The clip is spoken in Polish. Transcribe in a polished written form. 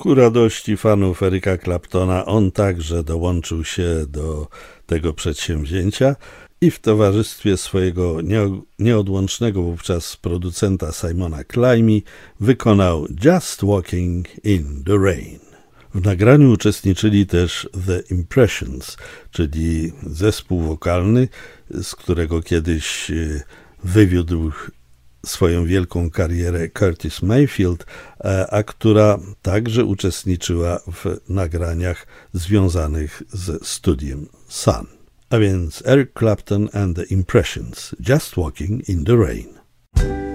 Ku radości fanów Erika Claptona on także dołączył się do tego przedsięwzięcia i w towarzystwie swojego nieodłącznego wówczas producenta Simona Climie wykonał Just Walking in the Rain. W nagraniu uczestniczyli też The Impressions, czyli zespół wokalny, z którego kiedyś wywiódł swoją wielką karierę Curtis Mayfield, a która także uczestniczyła w nagraniach związanych ze studiem Sun. A więc Eric Clapton and the Impressions, Just Walking in the Rain.